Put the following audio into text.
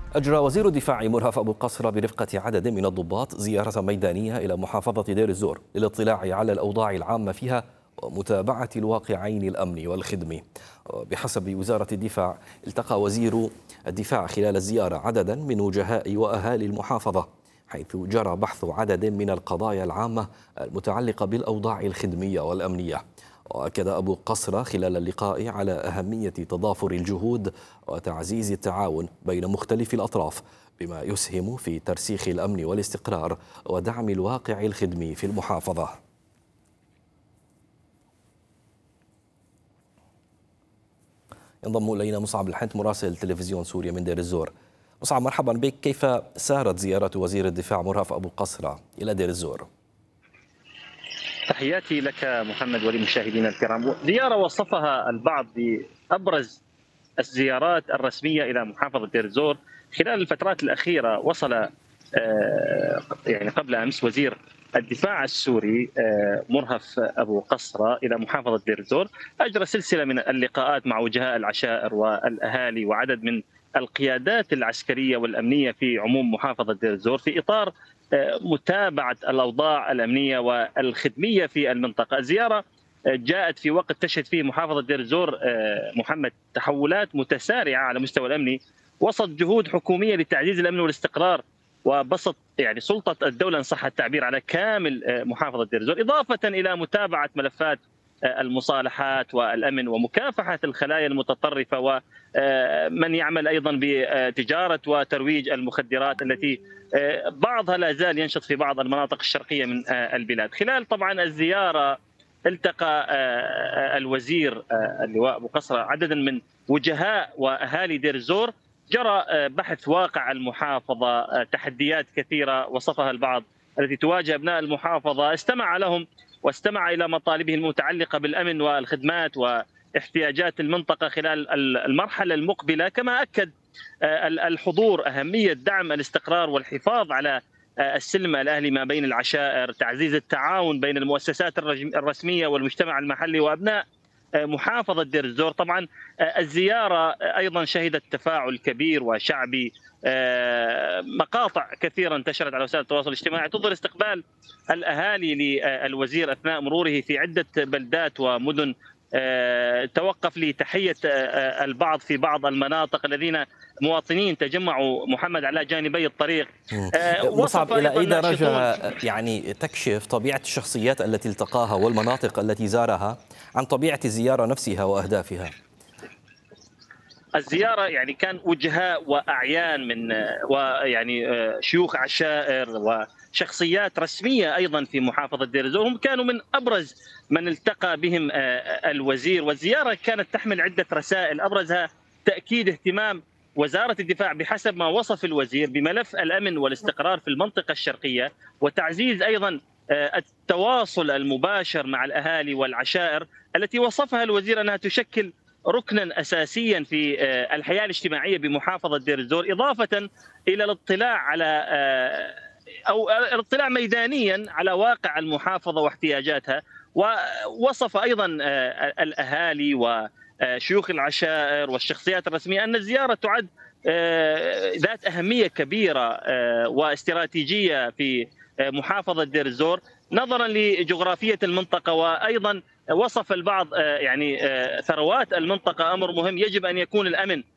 أجرى وزير الدفاع مرهف أبو قصر برفقة عدد من الضباط زيارة ميدانية إلى محافظة دير الزور للاطلاع على الأوضاع العامة فيها ومتابعة الواقعين الأمني والخدمي. بحسب وزارة الدفاع، التقى وزير الدفاع خلال الزيارة عددا من وجهاء وأهالي المحافظة، حيث جرى بحث عدد من القضايا العامة المتعلقة بالأوضاع الخدمية والأمنية. وأكد أبو قصر خلال اللقاء على أهمية تضافر الجهود وتعزيز التعاون بين مختلف الأطراف، بما يسهم في ترسيخ الأمن والاستقرار ودعم الواقع الخدمي في المحافظة. ينضم إلينا مصعب الحنت مراسل تلفزيون سوريا من دير الزور. مصعب، مرحبا بك. كيف سارت زيارة وزير الدفاع مرهف أبو قصر إلى دير الزور؟ تحياتي لك محمد وللمشاهدين الكرام. زيارة وصفها البعض بأبرز الزيارات الرسمية إلى محافظة دير الزور خلال الفترات الأخيرة. وصل يعني قبل أمس وزير الدفاع السوري مرهف أبو قصرة إلى محافظة دير الزور، أجرى سلسلة من اللقاءات مع وجهاء العشائر والأهالي وعدد من القيادات العسكرية والأمنية في عموم محافظة دير الزور في إطار متابعة الأوضاع الأمنية والخدمية في المنطقة. الزيارة جاءت في وقت تشهد فيه محافظة دير الزور محمد تحولات متسارعة على مستوى الأمني، وسط جهود حكومية لتعزيز الأمن والاستقرار وبسط يعني سلطة الدولة إن صح التعبير على كامل محافظة دير الزور، إضافة إلى متابعة ملفات المصالحات والأمن ومكافحة الخلايا المتطرفة ومن يعمل أيضا بتجارة وترويج المخدرات التي بعضها لا زال ينشط في بعض المناطق الشرقية من البلاد. خلال طبعا الزيارة التقى الوزير اللواء أبو قصرة عددا من وجهاء وأهالي دير الزور. جرى بحث واقع المحافظة، تحديات كثيرة وصفها البعض التي تواجه أبناء المحافظة، استمع لهم واستمع إلى مطالبهم المتعلقة بالأمن والخدمات واحتياجات المنطقة خلال المرحلة المقبلة. كما أكد الحضور أهمية دعم الاستقرار والحفاظ على السلم الأهلي ما بين العشائر، تعزيز التعاون بين المؤسسات الرسمية والمجتمع المحلي وأبناء محافظة دير الزور. طبعا الزيارة أيضا شهدت تفاعل كبير وشعبي، مقاطع كثيرة انتشرت على وسائل التواصل الاجتماعي تظهر استقبال الأهالي للوزير أثناء مروره في عدة بلدات ومدن. توقف لتحية البعض في بعض المناطق الذين مواطنين تجمعوا محمد على جانبي الطريق. مصعب، وصف إلى أي أيضا درجة ناشطون يعني تكشف طبيعة الشخصيات التي التقاها والمناطق التي زارها عن طبيعة الزيارة نفسها وأهدافها؟ الزيارة يعني كان وجهاء وأعيان من ويعني شيوخ عشائر وشخصيات رسمية أيضا في محافظة دير الزور، هم كانوا من أبرز من التقى بهم الوزير. والزيارة كانت تحمل عدة رسائل، أبرزها تأكيد اهتمام وزارة الدفاع بحسب ما وصف الوزير بملف الأمن والاستقرار في المنطقة الشرقية، وتعزيز أيضا التواصل المباشر مع الأهالي والعشائر التي وصفها الوزير أنها تشكل ركنا اساسيا في الحياه الاجتماعيه بمحافظه دير الزور، اضافه الى الاطلاع على او الاطلاع ميدانيا على واقع المحافظه واحتياجاتها. ووصف ايضا الاهالي وشيوخ العشائر والشخصيات الرسميه ان الزياره تعد ذات اهميه كبيره واستراتيجيه في محافظه دير الزور نظرا لجغرافيه المنطقه. وايضا وصف البعض يعني ثروات المنطقة أمر مهم، يجب أن يكون الأمن